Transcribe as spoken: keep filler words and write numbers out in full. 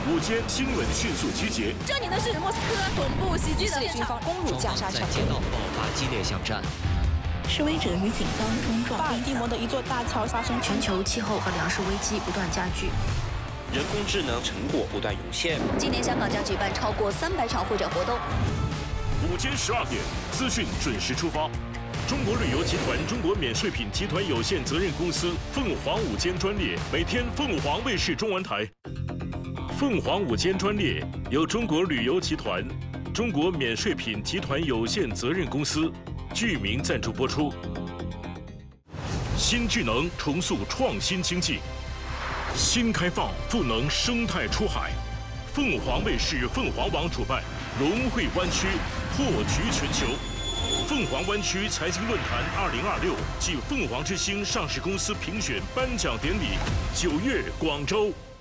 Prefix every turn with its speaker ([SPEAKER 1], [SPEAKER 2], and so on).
[SPEAKER 1] 午间新闻迅速集结。
[SPEAKER 2] 这里呢是莫斯科恐怖袭击的
[SPEAKER 3] 军方攻入加沙城，
[SPEAKER 4] 在街道爆发激烈巷战。
[SPEAKER 5] 示威者与警方冲撞。
[SPEAKER 2] 巴尔的摩的一座大桥发生。
[SPEAKER 6] 全球气候和粮食危机不断加剧。
[SPEAKER 7] 人工智能成果不断涌现。
[SPEAKER 8] 今年香港将举办超过三百场会展活动。
[SPEAKER 1] 午间十二点，资讯准时出发。中国旅游集团中国免税品集团有限责任公司凤凰午间专列，每天凤凰卫视中文台。凤凰午间专列由中国旅游集团、中国免税品集团有限责任公司剧名赞助播出。新智能重塑创新经济。 新开放赋能生态出海，凤凰卫视凤凰网主办龙汇湾区破局全球，凤凰湾区财经论坛二零二六暨凤凰之星上市公司评选颁奖典礼，九月广州。